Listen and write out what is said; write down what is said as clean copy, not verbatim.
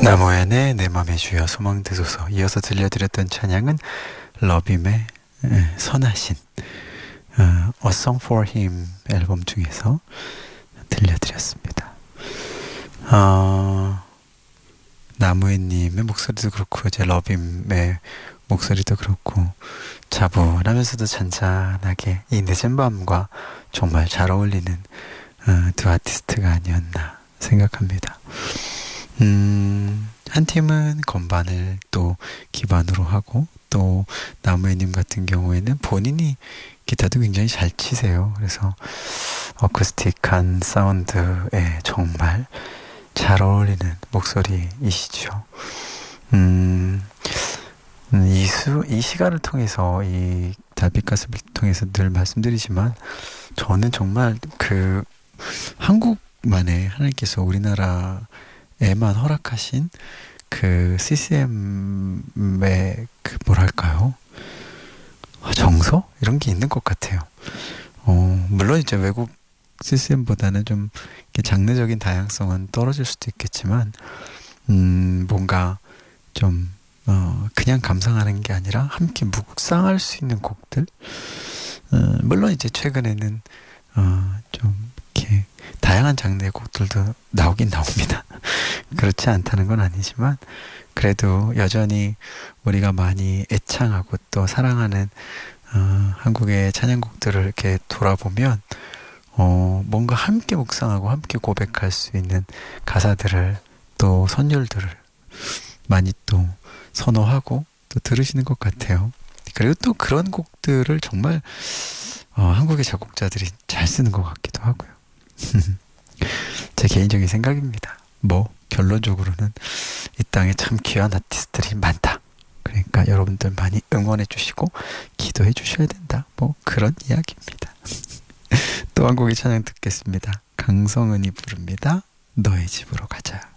나무엔의 내 맘의 주여 소망되소서. 이어서 들려드렸던 찬양은 러빔의 선하신 A Song for Him 앨범 중에서 들려드렸습니다. 나무엔님의 목소리도 그렇고 제 러빔의 목소리도 그렇고 차분하면서도 잔잔하게 이 늦은 밤과 정말 잘 어울리는 두 아티스트가 아니었나 생각합니다. 한 팀은 건반을 또 기반으로 하고 또 나무에님 같은 경우에는 본인이 기타도 굉장히 잘 치세요. 그래서 어쿠스틱한 사운드에 정말 잘 어울리는 목소리이시죠. 이 시간을 통해서 이 달빛가슴을 통해서 늘 말씀드리지만 저는 정말 그 한국만의 하나님께서 우리나라에만 허락하신 그 CCM의 그 뭐랄까요? 정서? 이런 게 있는 것 같아요. 물론 이제 외국 CCM보다는 좀 장르적인 다양성은 떨어질 수도 있겠지만 뭔가 좀 그냥 감상하는 게 아니라 함께 묵상할 수 있는 곡들 물론 이제 최근에는 좀 이렇게 다양한 장르의 곡들도 나오긴 나옵니다. 그렇지 않다는 건 아니지만 그래도 여전히 우리가 많이 애창하고 또 사랑하는 한국의 찬양곡들을 이렇게 돌아보면 뭔가 함께 묵상하고 함께 고백할 수 있는 가사들을 또 선율들을 많이 또 선호하고 또 들으시는 것 같아요. 그리고 또 그런 곡들을 정말 한국의 작곡자들이 잘 쓰는 것 같기도 하고요. 제 개인적인 생각입니다. 뭐 결론적으로는 이 땅에 참 귀한 아티스트들이 많다. 그러니까 여러분들 많이 응원해 주시고 기도해 주셔야 된다. 뭐 그런 이야기입니다. 또 한 곡의 찬양 듣겠습니다. 강성은이 부릅니다. 너의 집으로 가자.